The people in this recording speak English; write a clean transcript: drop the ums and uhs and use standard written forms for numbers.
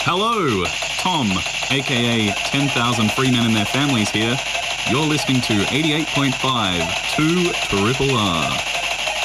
Hello, Tom, aka 10,000 Free Men and Their Families here. You're listening to 88.5 2 Triple R.